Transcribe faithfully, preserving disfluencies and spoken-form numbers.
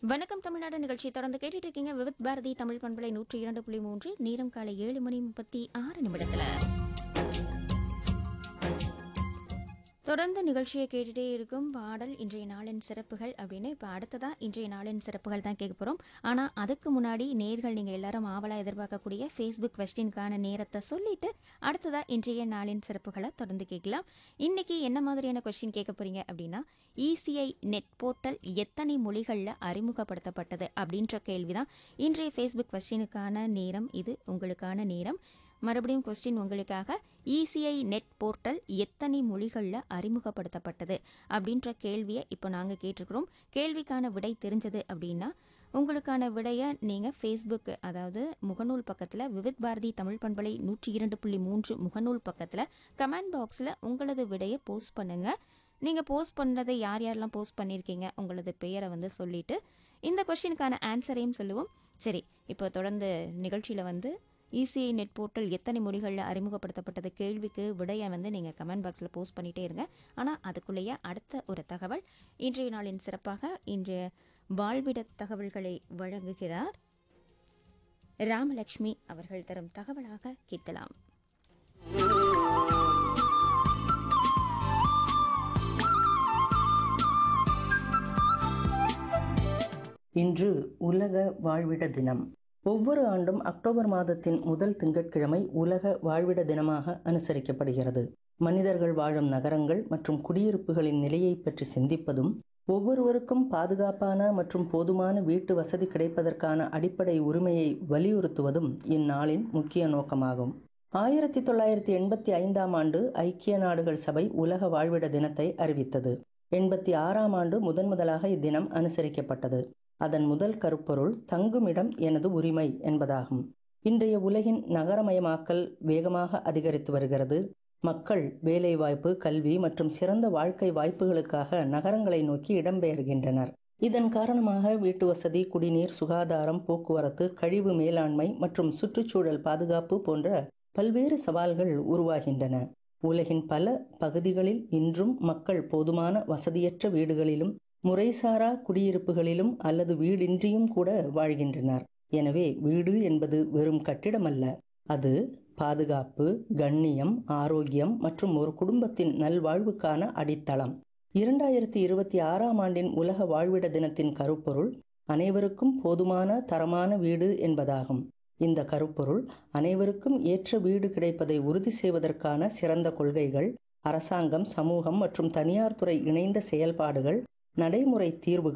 வணக்கம் தமிழ்நாடு நிகழ்ச்சி தொடர்ந்து கேட்டுட்டு இருக்கீங்க. விவித் பாரதி தமிழ் பண்பலை நூற்றி இரண்டு புள்ளி மூன்று. நேரம் காலை ஏழு மணி முப்பத்தி ஆறு நிமிடத்துல தொடர்ந்து நிகழ்ச்சியை கேட்டுட்டே இருக்கும் பாடல் இன்றைய நாளின் சிறப்புகள் அப்படின்னு. இப்போ அடுத்ததா இன்றைய நாளின் சிறப்புகள் தான் கேட்க போகிறோம். ஆனால் அதுக்கு முன்னாடி நேர்கள் நீங்கள் எல்லாரும் ஆவலாக எதிர்பார்க்கக்கூடிய ஃபேஸ்புக் கொஸ்டினுக்கான நேரத்தை சொல்லிட்டு அடுத்ததா இன்றைய நாளின் சிறப்புகளை தொடர்ந்து கேட்கலாம். இன்னைக்கு என்ன மாதிரியான கொஸ்டின் கேட்க போறீங்க அப்படின்னா, இசிஐ நெட் போர்ட்டல் எத்தனை மொழிகளில் அறிமுகப்படுத்தப்பட்டது அப்படின்ற கேள்விதான் இன்றைய ஃபேஸ்புக் கொஸ்டினுக்கான நேரம். இது உங்களுக்கான நேரம். மறுபடியும் கொஸ்டின் உங்களுக்காக, இசிஐ நெட் போர்ட்டல் எத்தனை மொழிகளில் அறிமுகப்படுத்தப்பட்டது அப்படின்ற கேள்வியை இப்போ நாங்கள் கேட்டிருக்கிறோம். கேள்விக்கான விடை தெரிஞ்சது அப்படின்னா உங்களுக்கான விடையை நீங்கள் ஃபேஸ்புக், அதாவது முகநூல் பக்கத்தில் விவித் பாரதி தமிழ் பண்பலை நூற்றி இரண்டு புள்ளி மூன்று முகநூல் பக்கத்தில் கமெண்ட் பாக்ஸில் உங்களது விடையை போஸ்ட் பண்ணுங்கள். நீங்கள் போஸ்ட் பண்ணதை யார் யாரெல்லாம் போஸ்ட் பண்ணியிருக்கீங்க உங்களது பெயரை வந்து சொல்லிட்டு இந்த கொஸ்டினுக்கான ஆன்சரையும் சொல்லுவோம். சரி, இப்போ தொடர்ந்து நிகழ்ச்சியில் வந்து இசிஐ நெட் போர்ட்டல் எத்தனை மொழிகளில் அறிமுகப்படுத்தப்பட்டது கேள்விக்கு விடையை வந்து நீங்கள் கமெண்ட் பாக்ஸில் போஸ்ட் பண்ணிகிட்டே இருங்க. ஆனால் அதுக்குள்ளேயே அடுத்த ஒரு தகவல், இன்றைய நாளின் சிறப்பாக இன்றைய வாழ்விட தகவல்களை வழங்குகிறார் ராமலட்சுமி அவர்கள். தரும் தகவலாக கேட்கலாம். இன்று உலக வாழ்விட தினம். ஒவ்வொரு ஆண்டும் அக்டோபர் மாதத்தின் முதல் திங்கட்கிழமை உலக வாழ்விட தினமாக அனுசரிக்கப்படுகிறது. மனிதர்கள் வாழும் நகரங்கள் மற்றும் குடியிருப்புகளின் நிலையை பற்றி சிந்திப்பதும், ஒவ்வொருவருக்கும் பாதுகாப்பான மற்றும் போதுமான வீட்டு வசதி கிடைப்பதற்கான அடிப்படை உரிமையை வலியுறுத்துவதும் இந்நாளின் முக்கிய நோக்கமாகும். ஆயிரத்தி தொள்ளாயிரத்தி எண்பத்தி ஐந்தாம் ஆண்டு ஐக்கிய நாடுகள் சபை உலக வாழ்விட தினத்தை அறிவித்தது. எண்பத்தி ஆறாம் ஆண்டு முதன் முதலாக இத்தினம் அனுசரிக்கப்பட்டது. அதன் முதல் கருப்பொருள் தங்குமிடம் எனது உரிமை என்பதாகும். இன்றைய உலகின் நகரமயமாக்கல் வேகமாக அதிகரித்து வருகிறது. மக்கள் வேலைவாய்ப்பு, கல்வி மற்றும் சிறந்த வாழ்க்கை வாய்ப்புகளுக்காக நகரங்களை நோக்கி இடம்பெயர்கின்றனர். இதன் காரணமாக வீட்டு வசதி, குடிநீர், சுகாதாரம், போக்குவரத்து, கழிவு மேலாண்மை மற்றும் சுற்றுச்சூழல் பாதுகாப்பு போன்ற பல்வேறு சவால்கள் உருவாகின்றன. உலகின் பல பகுதிகளில் இன்றும் மக்கள் போதுமான வசதியற்ற வீடுகளிலும், முறைசாரா குடியிருப்புகளிலும் அல்லது வீடின்றியும் கூட வாழ்கின்றனர். எனவே வீடு என்பது வெறும் கட்டிடமல்ல, அது பாதுகாப்பு, கண்ணியம், ஆரோக்கியம் மற்றும் ஒரு குடும்பத்தின் நல்வாழ்வுக்கான அடித்தளம். இரண்டாயிரத்தி இருபத்தி ஆறாம் ஆண்டின் உலக வாழ்விட தினத்தின் கருப்பொருள் அனைவருக்கும் போதுமான தரமான வீடு என்பதாகும். இந்த கருப்பொருள் அனைவருக்கும் ஏற்ற வீடு கிடைப்பதை உறுதி செய்வதற்கான சிறந்த கொள்கைகள், அரசாங்கம், சமூகம் மற்றும் தனியார் துறை இணைந்த செயல்பாடுகள், நடைமுறை தீர்வுகள்